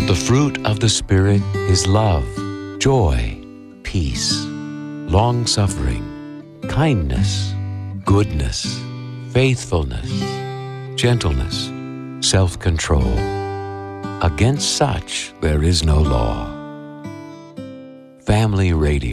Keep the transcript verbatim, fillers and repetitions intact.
But the fruit of the Spirit is love, joy, peace, long-suffering, kindness, goodness, faithfulness, gentleness, self-control. Against such there is no law. Family Radio.